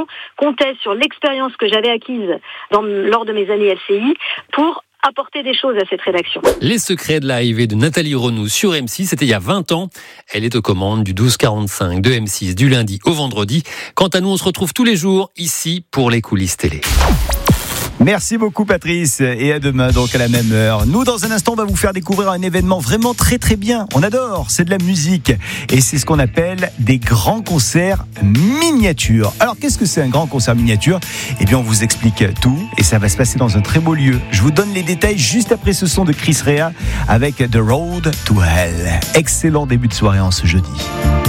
rédaction comptait sur l'expérience que j'avais acquise lors de mes années LCI pour apporter des choses à cette rédaction. Les secrets de l'arrivée de Nathalie Renou sur M6, c'était il y a 20 ans. Elle est aux commandes du 12-45 de M6 du lundi au vendredi. Quant à nous, on se retrouve tous les jours ici pour les coulisses télé. Merci beaucoup Patrice et à demain donc à la même heure. Nous dans un instant on va vous faire découvrir un événement vraiment très très bien. On adore, c'est de la musique et c'est ce qu'on appelle des grands concerts miniatures. Alors qu'est-ce que c'est un grand concert miniature ? Eh bien on vous explique tout et ça va se passer dans un très beau lieu. Je vous donne les détails juste après ce son de Chris Rea avec The Road to Hell. Excellent début de soirée en ce jeudi.